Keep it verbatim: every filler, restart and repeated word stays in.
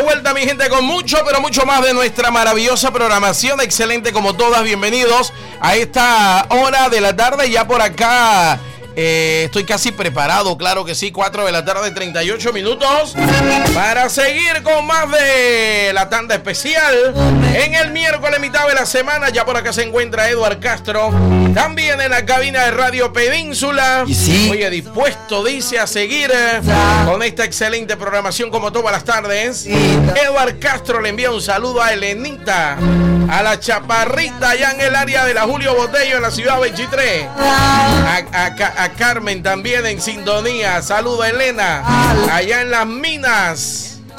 vuelta, mi gente, con mucho, pero mucho más de nuestra maravillosa programación. Excelente como todas. Bienvenidos a esta hora de la tarde. Ya por acá eh, estoy casi preparado, claro que sí. cuatro de la tarde, treinta y ocho minutos. Para seguir con más de la tanda especial. En el miércoles, mitad de la semana. Ya por acá se encuentra Eduard Castro. También en la cabina de Radio Península. ¿Y sí? Oye, dispuesto, dice, a seguir eh, con esta excelente programación como todas las tardes. Eduard Castro le envía un saludo a Elenita, a la chaparrita allá en el área de la Julio Botello en la ciudad veintitrés. A, a, a Carmen también en sintonía. Saludo a Elena allá en las minas.